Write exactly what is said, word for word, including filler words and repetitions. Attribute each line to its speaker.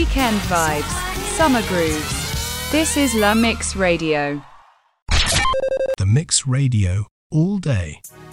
Speaker 1: Weekend vibes, summer grooves. This is La Mix Radio.
Speaker 2: The Mix Radio, all day.